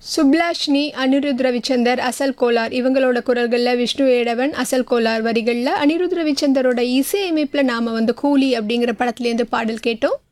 சுப்லாஷ்னி, அனிருத் ரவிச்சந்தர், அசல் கோலார் இவங்களோட குரல்களில் விஷ்ணு ஏடவன், அசல் கோலார் வரிகளில் அனிருத் ரவிச்சந்தரோட இசையமைப்பில் நாம் கூலி அப்படிங்கிற படத்துலேருந்து பாடல் கேட்டோம்.